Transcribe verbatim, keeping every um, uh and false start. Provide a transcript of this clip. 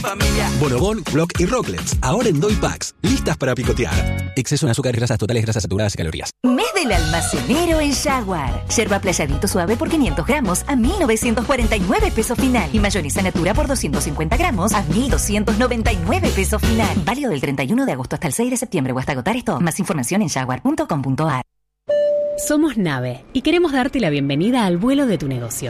familia. Bonobón, Block y Rocklets, ahora en Doy Packs, listas para picotear. Exceso en azúcares, grasas totales, grasas saturadas y calorías. Mes del almacenero en Jaguar. Yerba playadito suave por quinientos gramos a mil novecientos cuarenta y nueve pesos final. Y mayonesa natura por doscientos cincuenta gramos a mil doscientos noventa y nueve pesos final. Válido del treinta y uno de agosto hasta el seis de septiembre o hasta agotar esto. Más información en jaguar punto com punto a r. Somos Nave y queremos darte la bienvenida al vuelo de tu negocio.